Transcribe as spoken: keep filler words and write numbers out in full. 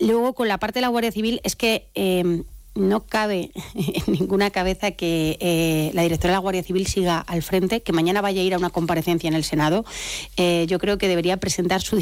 luego, con la parte de la Guardia Civil, es que eh, no cabe en ninguna cabeza que eh, la directora de la Guardia Civil siga al frente, que mañana vaya a ir a una comparecencia en el Senado. Eh, yo creo que debería presentar su